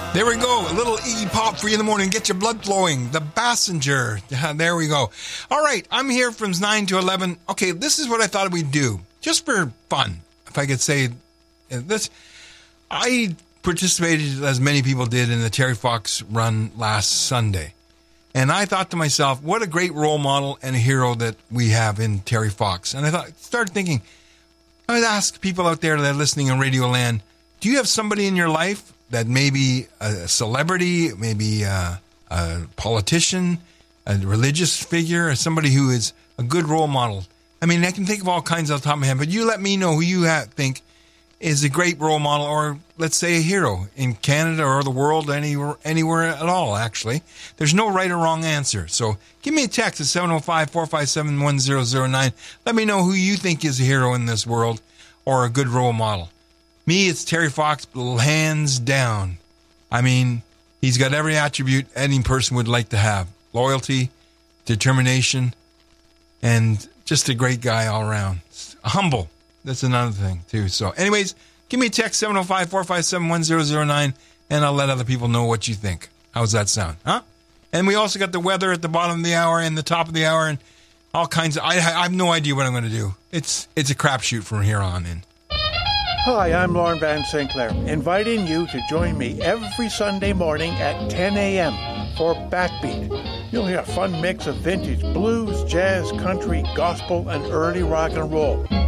There we go. A little Iggy Pop for you in the morning. Get your blood flowing. The Passenger. There we go. All right. I'm here from 9 to 11. Okay, this is what I thought we'd do. Just for fun, if I could say this. I participated, as many people did, in the Terry Fox run last Sunday. And I thought to myself, what a great role model and a hero that we have in Terry Fox. And I started thinking, I would ask people out there that are listening in Radio Land, do you have somebody in your life that may be a celebrity, maybe a politician, a religious figure, or somebody who is a good role model? I mean, I can think of all kinds off the top of my head, but you let me know who you think is a great role model, or let's say a hero in Canada or the world, anywhere at all, actually. There's no right or wrong answer. So give me a text at 705-457-1009. Let me know who you think is a hero in this world or a good role model. Me, it's Terry Fox, hands down. I mean, he's got every attribute any person would like to have. Loyalty, determination, and just a great guy all around. Humble. That's another thing, too. So, anyways, give me a text, 705-457-1009, and I'll let other people know what you think. How's that sound? Huh? And we also got the weather at the bottom of the hour and the top of the hour and all kinds of... I have no idea what I'm going to do. It's a crapshoot from here on in. Hi, I'm Lauren Van Sinclair, inviting you to join me every Sunday morning at 10 a.m. for Backbeat. You'll hear a fun mix of vintage blues, jazz, country, gospel, and early rock and roll.